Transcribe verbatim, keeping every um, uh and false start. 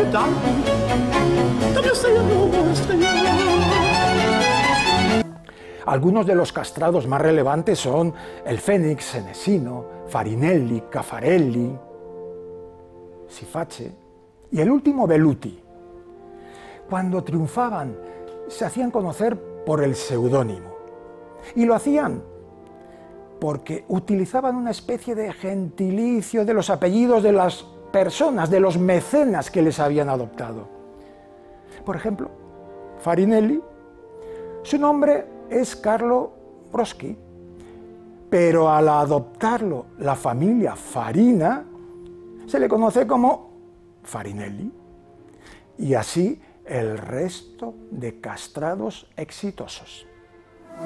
Algunos de los castrados más relevantes son el Fénix, Senesino, Farinelli, Caffarelli, Siface y el último Velluti. Cuando triunfaban, se hacían conocer por el seudónimo. Y lo hacían porque utilizaban una especie de gentilicio de los apellidos de las personas, de los mecenas que les habían adoptado. Por ejemplo, Farinelli, su nombre es Carlo Broschi, pero al adoptarlo la familia Farina, se le conoce como Farinelli, y así el resto de castrados exitosos.